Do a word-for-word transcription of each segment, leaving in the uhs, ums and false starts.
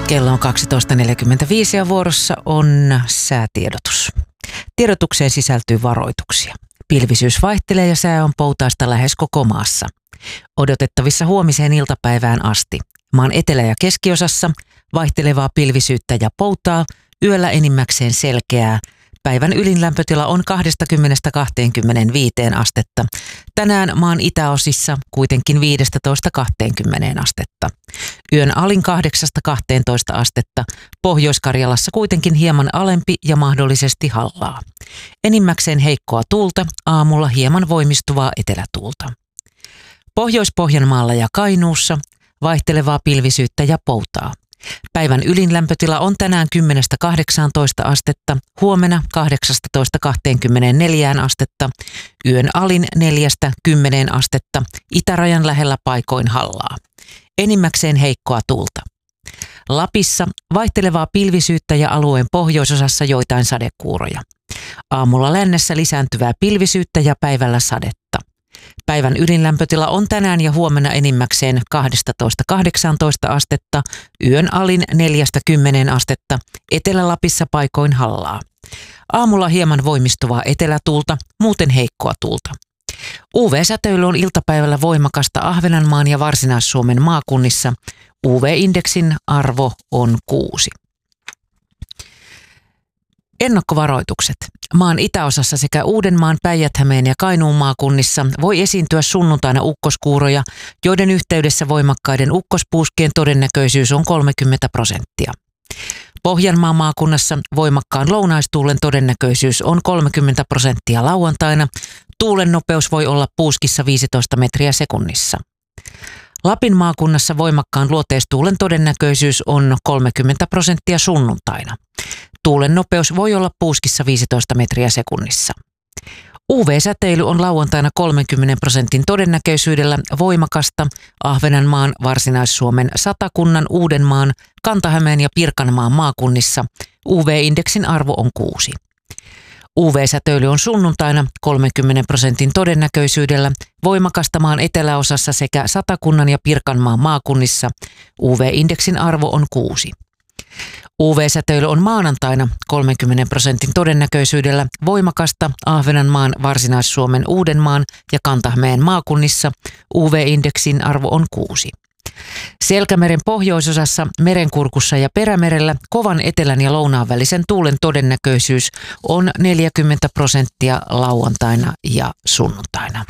Kello on kaksitoista neljäkymmentäviisi ja vuorossa on säätiedotus. Tiedotukseen sisältyy varoituksia. Pilvisyys vaihtelee ja sää on poutaista lähes koko maassa. Odotettavissa huomiseen iltapäivään asti. Maan etelä- ja keskiosassa vaihtelevaa pilvisyyttä ja poutaa, yöllä enimmäkseen selkeää. Päivän ylin lämpötila on kaksikymmentä kaksikymmentäviisi astetta. Tänään maan itäosissa kuitenkin viisitoista kaksikymmentä astetta. Yön alin kahdeksasta kahteentoista astetta. Pohjois-Karjalassa kuitenkin hieman alempi ja mahdollisesti hallaa. Enimmäkseen heikkoa tuulta, aamulla hieman voimistuvaa etelätuulta. Pohjois-Pohjanmaalla ja Kainuussa vaihtelevaa pilvisyyttä ja poutaa. Päivän ylin lämpötila on tänään kymmenestä kahdeksaantoista astetta, huomenna kahdeksastatoista kaksikymmentäneljä astetta, yön alin neljästä kymmeneen astetta, itärajan lähellä paikoin hallaa. Enimmäkseen heikkoa tuulta. Lapissa vaihtelevaa pilvisyyttä ja alueen pohjoisosassa joitain sadekuuroja. Aamulla lännessä lisääntyvää pilvisyyttä ja päivällä sadetta. Päivän ydinlämpötila on tänään ja huomenna enimmäkseen kaksitoista kahdeksantoista astetta, yön alin neljästä kymmeneen astetta, Etelä-Lapissa paikoin hallaa. Aamulla hieman voimistuvaa etelätuulta, muuten heikkoa tuulta. U V-säteily on iltapäivällä voimakasta Ahvenanmaan ja Varsinais-Suomen maakunnissa. U V-indeksin arvo on kuusi. Ennakkovaroitukset. Maan itäosassa sekä Uudenmaan, Päijät-Hämeen ja Kainuun maakunnissa voi esiintyä sunnuntaina ukkoskuuroja, joiden yhteydessä voimakkaiden ukkospuuskien todennäköisyys on kolmekymmentä prosenttia. Pohjanmaan maakunnassa voimakkaan lounaistuulen todennäköisyys on kolmekymmentä prosenttia lauantaina. Tuulen nopeus voi olla puuskissa viisitoista metriä sekunnissa. Lapin maakunnassa voimakkaan luoteistuulen todennäköisyys on kolmekymmentä prosenttia sunnuntaina. Tuulen nopeus voi olla puuskissa viisitoista metriä sekunnissa. U V-säteily on lauantaina kolmenkymmenen prosentin todennäköisyydellä voimakasta Ahvenanmaan, Varsinais-Suomen, Satakunnan, Uudenmaan, Kanta-Hämeen ja Pirkanmaan maakunnissa. U V-indeksin arvo on kuusi. U V-säteily on sunnuntaina kolmenkymmenen prosentin todennäköisyydellä voimakasta maan eteläosassa sekä Satakunnan ja Pirkanmaan maakunnissa. U V-indeksin arvo on kuusi. U V-säteily on maanantaina kolmenkymmenen prosentin todennäköisyydellä voimakasta Ahvenanmaan, Varsinais-Suomen, Uudenmaan ja Kanta-Hämeen maakunnissa. U V-indeksin arvo on kuusi. Selkämeren pohjoisosassa, Merenkurkussa ja Perämerellä kovan etelän ja lounaan välisen tuulen todennäköisyys on neljäkymmentä prosenttia lauantaina ja sunnuntaina.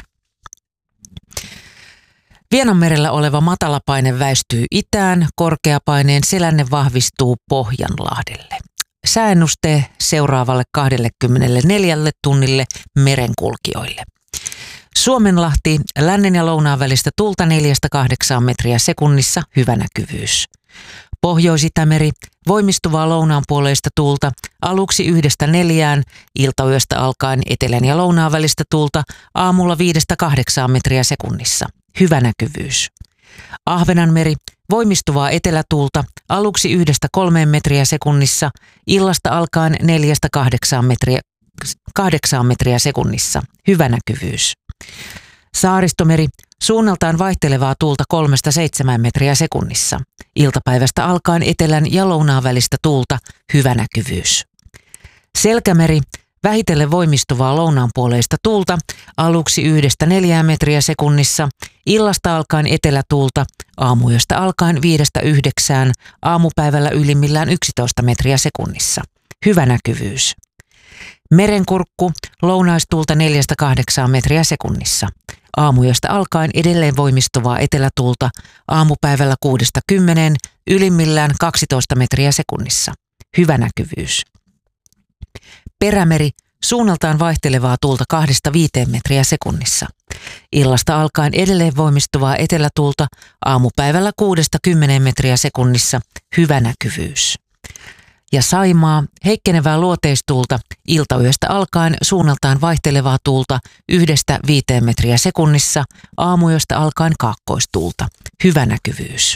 Vienanmerellä oleva matalapaine väistyy itään, korkeapaineen selänne vahvistuu Pohjanlahdelle. Sääennuste seuraavalle kaksikymmentäneljä tunnille merenkulkijoille. Suomenlahti, lännen ja lounaan välistä tuulta neljästä kahdeksaan metriä sekunnissa, hyvä näkyvyys. Pohjois-Itämeri, voimistuvaa lounaanpuoleista tuulta, aluksi yhdestä neljään, iltayöstä alkaen etelän ja lounaan välistä tuulta, aamulla viidestä kahdeksaan metriä sekunnissa, hyvä näkyvyys. Ahvenanmeri, voimistuvaa etelätuulta, aluksi yhdestä kolmeen metriä sekunnissa, illasta alkaen neljästä kahdeksaan metriä, kahdeksaan metriä sekunnissa, hyvä näkyvyys. Saaristomeri, suunnaltaan vaihtelevaa tuulta kolmesta seitsemään metriä sekunnissa. Iltapäivästä alkaen etelän ja lounaan välistä tuulta, hyvä näkyvyys. Selkämeri, vähitellen voimistuvaa lounaanpuoleista tuulta, aluksi yhdestä neljään metriä sekunnissa, illasta alkaen etelätuulta, aamuyöstä alkaen viidestä yhdeksään, aamupäivällä ylimmillään yksitoista metriä sekunnissa, hyvä näkyvyys. Merenkurkku, lounaistuulta neljästä kahdeksaan metriä sekunnissa. Aamuyöstä alkaen edelleen voimistuvaa etelätuulta, aamupäivällä kuudesta kymmeneen, ylimmillään kaksitoista metriä sekunnissa. Hyvä näkyvyys. Perämeri, suunnaltaan vaihtelevaa tuulta kahdesta viiteen metriä sekunnissa. Illasta alkaen edelleen voimistuvaa etelätuulta, aamupäivällä kuudesta kymmeneen metriä sekunnissa. Hyvä näkyvyys. Ja Saimaa, heikkenevää luoteistuulta, iltayöstä alkaen suunnaltaan vaihtelevaa tuulta yhdestä viiteen metriä sekunnissa, aamuyöstä alkaen kaakkoistuulta. Hyvä näkyvyys.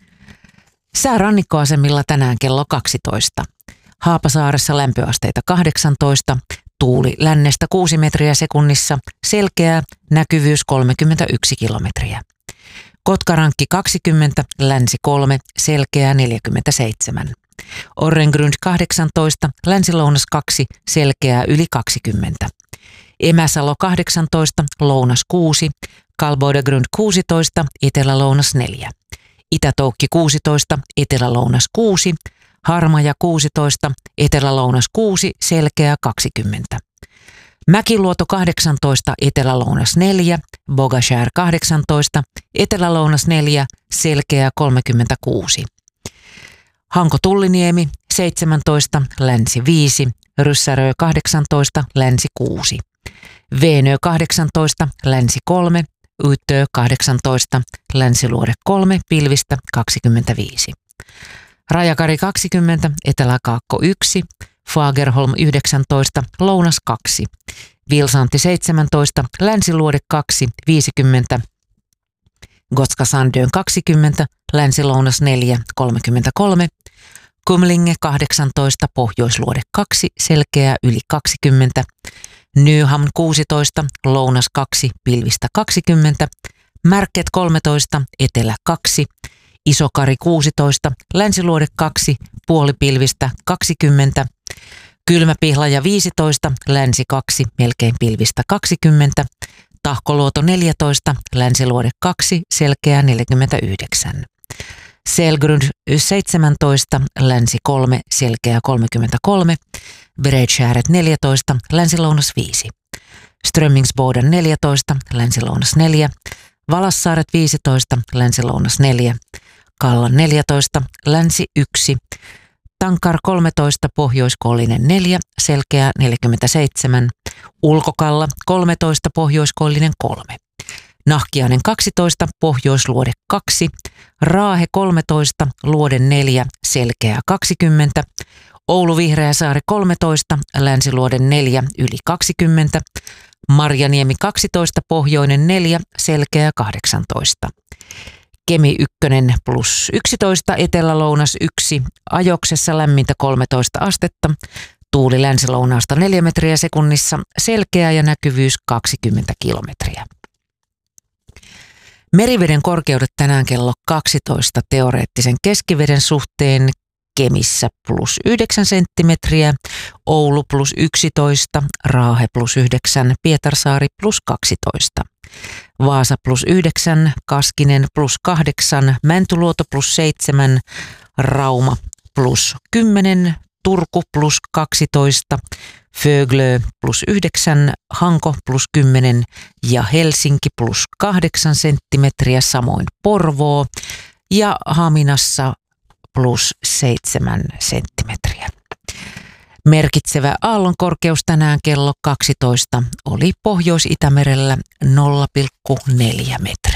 Sää rannikkoasemilla tänään kello kaksitoista. Haapasaaressa lämpöasteita kahdeksantoista, tuuli lännestä kuusi metriä sekunnissa, selkeää, näkyvyys kolmekymmentäyksi kilometriä. Kotkarankki kaksikymmentä, länsi kolme, selkeää neljäkymmentäseitsemän. Orrengrund kahdeksantoista, länsi-lounas kaksi, selkeää yli kaksikymmentä. Emäsalo kahdeksantoista, lounas kuusi, Kalboidegrund kuusitoista, etelä-lounas neljä. Itätoukki kuusitoista, etelä-lounas kuusi, Harmaja kuusitoista, etelä-lounas kuusi, selkeää kaksikymmentä. Mäkiluoto kahdeksantoista, etelä-lounas neljä, Bogashär kahdeksantoista, etelä-lounas neljä, selkeää kolmekymmentäkuusi. Hanko-Tulliniemi seitsemäntoista, länsi viisi, Ryssärö kahdeksantoista, länsi kuusi. Veenö kahdeksantoista, länsi kolme, Yttö kahdeksantoista, länsiluode kolme, pilvistä kaksikymmentäviisi. Rajakari kaksikymmentä, eteläkaakko yksi, Fagerholm yhdeksäntoista, lounas kaksi. Vilsanti seitsemäntoista, länsiluode kaksi, viisikymmentä. Gotska Sandön kaksikymmentä, länsilounas neljä, kolmekymmentäkolme. Kumlinge kahdeksantoista, pohjoisluode kaksi, selkeää yli kaksikymmentä. Nyhamn kuusitoista, lounas kaksi, pilvistä kaksikymmentä. Märket kolmetoista, etelä kaksi. Isokari kuusitoista, länsiluode kaksi, puolipilvistä kaksikymmentä. Kylmäpihlaja viisitoista, länsi kaksi, melkein pilvistä kaksikymmentä. Tahkoluoto neljätoista, länsiluode kaksi, selkeää neljäkymmentäyhdeksän. Selgrund seitsemäntoista, länsi kolme, selkeää kolmekymmentäkolme. Bredskärret neljätoista, länsilounas viisi. Strömmingsboden neljätoista, länsilounas neljä. Valassaaret viisitoista, länsilounas neljä. Kallan neljätoista, länsi yksi. Tankar kolmetoista, pohjoiskoillinen neljä, selkeää neljäkymmentäseitsemän. Ulkokalla kolmetoista, pohjoiskoillinen kolme. Nahkiainen kaksitoista, pohjoisluode kaksi. Raahe kolmetoista, luode neljä, selkeää kaksikymmentä. Oulu Vihreäsaari kolmetoista, länsiluode neljä, yli kaksikymmentä. Marjaniemi kaksitoista, pohjoinen neljä, selkeää kahdeksantoista. Kemi ykkönen plus yksitoista, etelä-lounas yksi, Ajoksessa lämmintä kolmetoista astetta. Tuuli länsilounaasta neljä metriä sekunnissa, selkeä ja näkyvyys kaksikymmentä kilometriä. Meriveden korkeudet tänään kello kaksitoista teoreettisen keskiveden suhteen: Kemissä plus yhdeksän senttimetriä, Oulu plus yksitoista, Raahe plus yhdeksän, Pietarsaari plus kaksitoista. Vaasa plus yhdeksän, Kaskinen plus kahdeksan, Mäntyluoto plus seitsemän, Rauma plus kymmenen, Turku plus kaksitoista, Föglö plus yhdeksän, Hanko plus kymmenen ja Helsinki plus kahdeksan senttimetriä, samoin Porvoo ja Haminassa plus seitsemän senttimetriä. Merkitsevä aallonkorkeus tänään kello kaksitoista oli Pohjois-Itämerellä nolla pilkku neljä metriä.